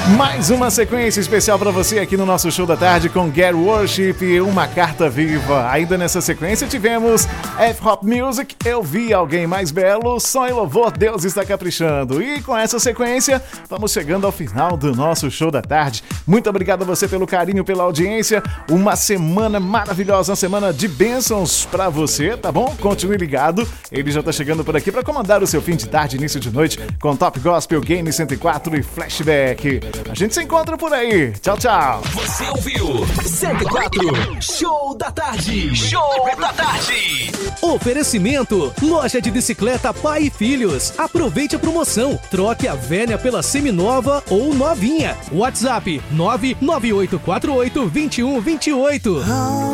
Mais uma sequência especial para você aqui no nosso show da tarde com Get Worship, uma carta viva. Ainda nessa sequência tivemos F-Hop Music, Eu Vi Alguém Mais Belo, Som e Louvor, Deus Está Caprichando. E com essa sequência, vamos chegando ao final do nosso show da tarde. Muito obrigado a você pelo carinho, pela audiência. Uma semana maravilhosa, uma semana de bênçãos para você, tá bom? Continue ligado, ele já tá chegando por aqui para comandar o seu fim de tarde, início de noite, com Top Gospel, Game 104 e Flashback. A gente se encontra por aí. Tchau, tchau. Você ouviu 104 Show da Tarde. Show da Tarde. Oferecimento: loja de bicicleta Pai e Filhos. Aproveite a promoção. Troque a velha pela seminova ou novinha. WhatsApp 998482128.